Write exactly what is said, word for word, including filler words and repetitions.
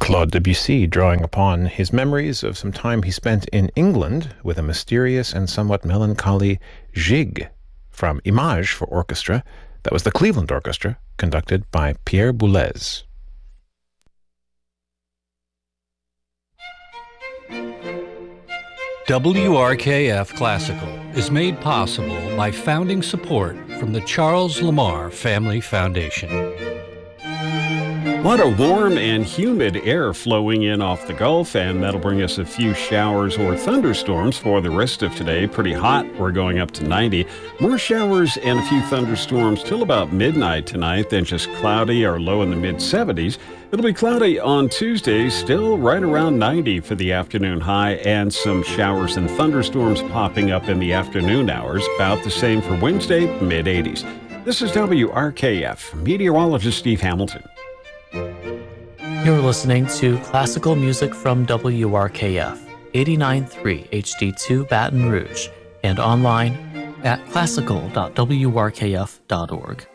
Claude Debussy, drawing upon his memories of some time he spent in England with a mysterious and somewhat melancholy gigue from Image for orchestra. That was the Cleveland Orchestra, conducted by Pierre Boulez. W R K F Classical is made possible by founding support from the Charles Lamar Family Foundation. A lot of warm and humid air flowing in off the Gulf, and that'll bring us a few showers or thunderstorms for the rest of today. Pretty hot. We're going up to ninety. More showers and a few thunderstorms till about midnight tonight, then just cloudy or low in the mid seventies. It'll be cloudy on Tuesday, still right around ninety for the afternoon high, and some showers and thunderstorms popping up in the afternoon hours. About the same for Wednesday, mid eighties. This is W R K F, meteorologist Steve Hamilton. You're listening to classical music from W R K F, eighty-nine point three H D two Baton Rouge, and online at classical dot w r k f dot org.